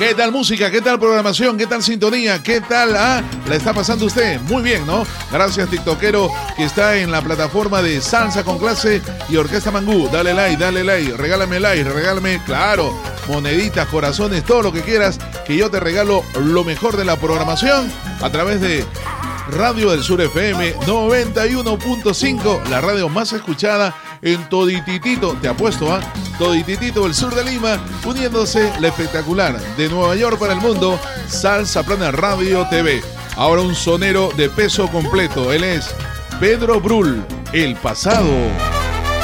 ¿Qué tal música? ¿Qué tal programación? ¿Qué tal sintonía? ¿Qué tal? ¿La está pasando usted? Muy bien, ¿no? Gracias, tiktokero, que está en la plataforma de Salsa con Clase y Orquesta Mangú. Dale like, regálame, claro, moneditas, corazones, todo lo que quieras, que yo te regalo lo mejor de la programación a través de Radio del Sur FM 91.5, la radio más escuchada en todititito, te apuesto, todititito el sur de Lima, uniéndose la espectacular de Nueva York para el mundo, Salsa Plana Radio TV. Ahora un sonero de peso completo, él es Pedro Brul, El Pasado.